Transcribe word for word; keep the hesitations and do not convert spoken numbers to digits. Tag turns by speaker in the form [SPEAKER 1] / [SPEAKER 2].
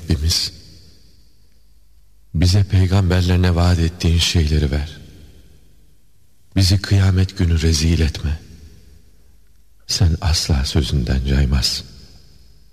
[SPEAKER 1] Rabbimiz, bize peygamberlerine vaat ettiğin şeyleri ver. Bizi kıyamet günü rezil etme. Sen asla sözünden caymazsın.